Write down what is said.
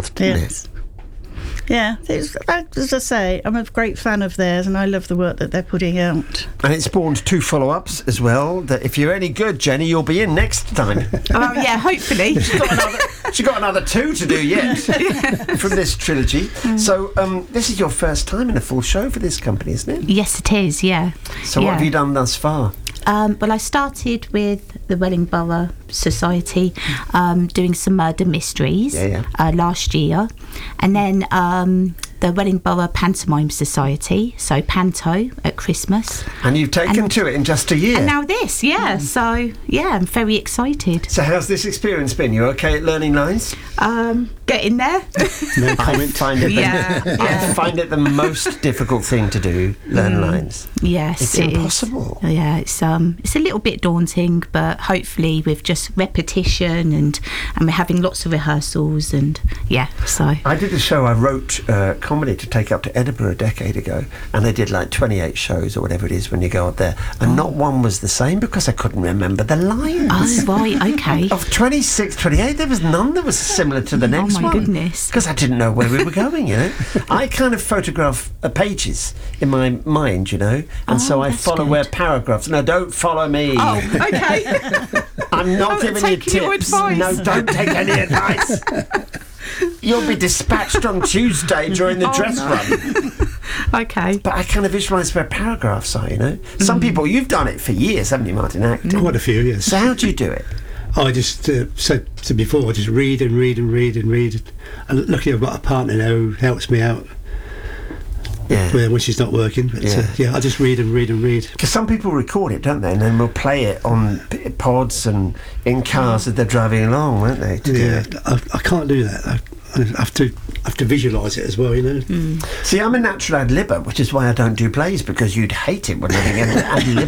forth, didn't it? Yeah, as I say, I'm a great fan of theirs, and I love the work that they're putting out. And it spawned 2 follow-ups as well, that if you're any good, Jenny, you'll be in next time. Oh, yeah, hopefully. She's got another 2 to do yet from this trilogy. So this is your first time in a full show for this company, isn't it? Yes, it is, yeah. So what have you done thus far? Well, I started with the Wellingborough Society doing some murder mysteries last year, and then the Wellingborough Pantomime Society, so Panto at Christmas. And you've taken to it in just a year. And now this, So, yeah, I'm very excited. So how's this experience been? You okay at learning lines? Getting there. No comment. I find it the most difficult thing to do, learn lines. Yes, it's impossible. Yeah, it's a little bit daunting, but hopefully with just repetition and we're having lots of rehearsals so. I did a show, I wrote comedy to take up to Edinburgh a decade ago, and they did like 28 shows or whatever it is when you go up there, and not one was the same because I couldn't remember the lines. Oh, right, okay. Of 26, 28, there was none that was similar to the next one. Oh my goodness. Because I didn't know where we were going, you know. I kind of photograph pages in my mind, you know, and so I follow where paragraphs. No, don't follow me. Oh, okay. I'm not giving you tips. Your advice. No, don't take any advice. You'll be dispatched on Tuesday during the dress run. Okay. But I kind of visualise where paragraphs are, you know. Some people, you've done it for years, haven't you, Martin, acting? Quite a few, yes. So how do you do it? I just said to before, I just read and read and read and read. And luckily I've got a partner now who helps me out. Yeah. When she's not working, but I just read and read and read. Because some people record it, don't they, and then we'll play it on pods and in cars as they're driving along, won't they? I can't do that. I have to visualise it as well, you know. See, I'm a natural ad-libber, which is why I don't do plays, because you'd hate it when I ad-lib